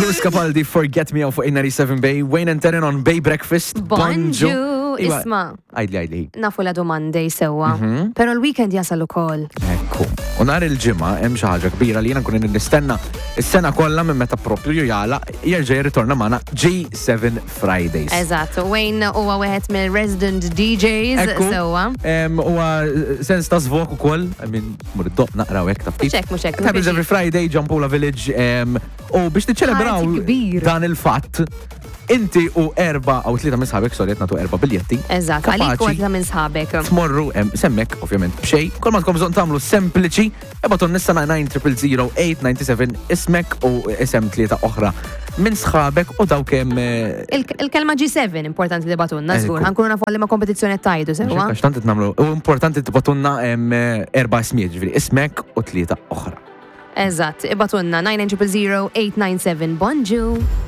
Luis Capaldi, Forget Me fuq 87 Bay, Wayne and Terran on Bay Breakfast. Bonġu, isma. Għajli. Nafu la Monday sewa. Pero l-weekend jasal ukoll. Ekku. U nhar il-ġimgħa hemm xi ħaġa kbira li jiena nkun nistenna is-sena kollha minn meta proprju jala jerġa' jirritorna magħna G7 Fridays. Eżatt, Wayne huwa wieħed mill-resident DJs sewa. Huwa sens ta' żvok ukoll, mur id-doq naqraw hekk ta' ftit. Mhux hekk. Happens every Friday, Ġampula Village, u biex tiċċelebraw dan il-fatt. Inti u 4 u 3 minn sħabek, sorry, nagħtu 4 biljetti. Eżatt, għalik u 3 minn sħabek. Tmorru semmek, ovvjament, b'xej. Kol ma tkom bżonn tagħmlu sempliċi, ebaton nissa 9000897 ismek u isem 3 oħra minn sħabek u daw kemm. Il-kelma G7 importanti li batunna, żgur. Ħankunu nafu li ma kompetizzjoni tajdu sewa. Għax tant nagħmlu, u importanti tibatunna 4 ismijiet, ġifieri ismek u 3 oħra. Eżatt, ibatunna 9000897 bonġu.